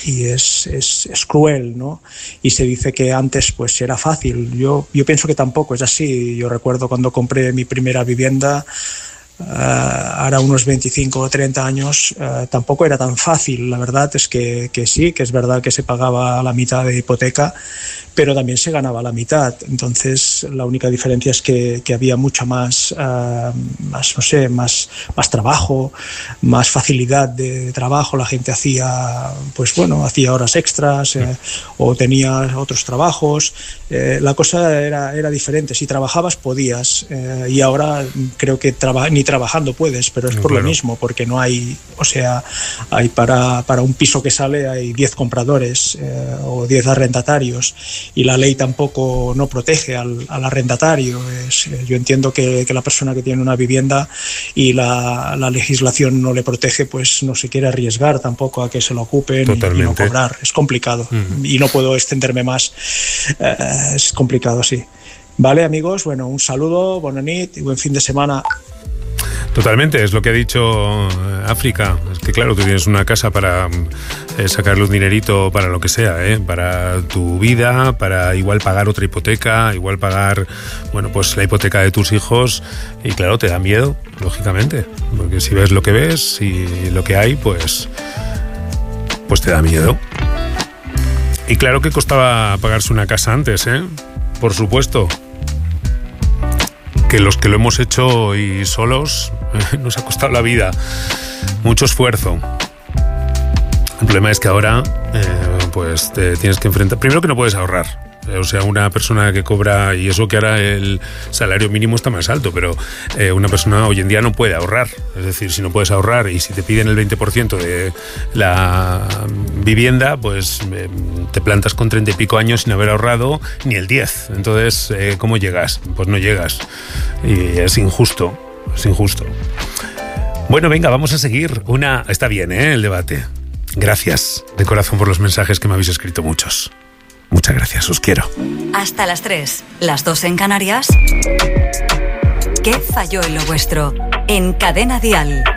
y es cruel, ¿no? Y se dice que antes pues era fácil. Yo pienso que tampoco es así. Yo recuerdo cuando compré mi primera vivienda, ahora unos 25 o 30 años, tampoco era tan fácil. La verdad es que sí, que es verdad que se pagaba la mitad de hipoteca, pero también se ganaba la mitad. Entonces la única diferencia es que había mucha más trabajo, más facilidad de trabajo. La gente hacía horas extras, o tenía otros trabajos. La cosa era diferente. Si trabajabas podías, y ahora creo que ni trabajando puedes, pero es por lo mismo, porque no hay, hay para un piso que sale hay 10 compradores o 10 arrendatarios, y la ley tampoco no protege al arrendatario. Yo entiendo que la persona que tiene una vivienda y la legislación no le protege, pues no se quiere arriesgar tampoco a que se lo ocupen y no cobrar. Es complicado. Y no puedo extenderme más. Es complicado, sí. Vale, amigos, bueno, un saludo, bona nit y buen fin de semana. Totalmente, es lo que ha dicho África. Es que claro, tú tienes una casa para sacarle un dinerito para lo que sea, para tu vida, para igual pagar otra hipoteca, igual pagar, pues la hipoteca de tus hijos, y claro, te da miedo, lógicamente, porque si ves lo que ves y lo que hay, pues te da miedo. Y claro que costaba pagarse una casa antes, por supuesto. Que los que lo hemos hecho y solos nos ha costado la vida, mucho esfuerzo. El problema es que ahora pues te tienes que enfrentar. Primero, que no puedes ahorrar. O sea, una persona que cobra, y eso que ahora el salario mínimo está más alto, pero una persona hoy en día no puede ahorrar. Es decir, si no puedes ahorrar y si te piden el 20% de la vivienda, pues te plantas con 30 y pico años sin haber ahorrado ni el 10. Entonces, ¿cómo llegas? Pues no llegas. Y es injusto, es injusto. Bueno, venga, vamos a seguir. Está bien, el debate. Gracias de corazón por los mensajes que me habéis escrito muchos. Muchas gracias, os quiero. Hasta las 3, las 2 en Canarias. ¿Qué falló en lo vuestro? En Cadena Dial.